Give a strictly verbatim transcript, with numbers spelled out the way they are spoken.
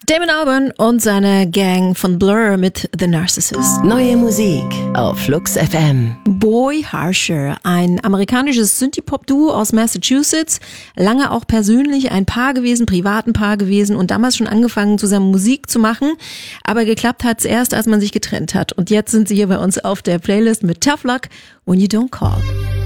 Damon Albarn und seine Gang von Blur mit The Narcissist. Neue Musik auf Flux F M. Boy Harsher, ein amerikanisches Synthie-Pop-Duo aus Massachusetts, lange auch persönlich ein Paar gewesen, privat ein Paar gewesen und damals schon angefangen, zusammen Musik zu machen, aber geklappt hat's erst, als man sich getrennt hat. Und jetzt sind sie hier bei uns auf der Playlist mit Tough Luck, When You Don't Call.